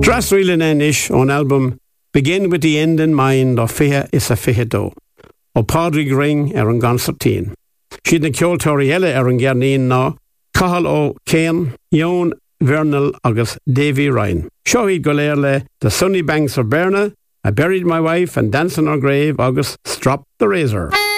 Drasrilin ish on album Begin with the End in Mind ó Fiche is a Fiche Dó ó Padraig Ring an gancertín. Siad na ceoltóirí eile an gcearnaín ná Cathal ó Céan, Eoin Vernal agus Davy Ryan. Seo iad go léir le The Sunny Banks of Berna, I Buried My Wife and Dancing on Her Grave agus Strop the Razor.